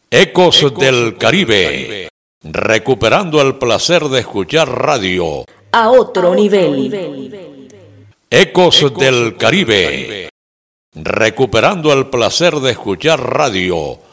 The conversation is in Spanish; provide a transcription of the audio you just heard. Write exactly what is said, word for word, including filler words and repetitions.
Ecos del Caribe, recuperando el placer de escuchar radio a otro nivel. Ecos del Caribe, recuperando el placer de escuchar radio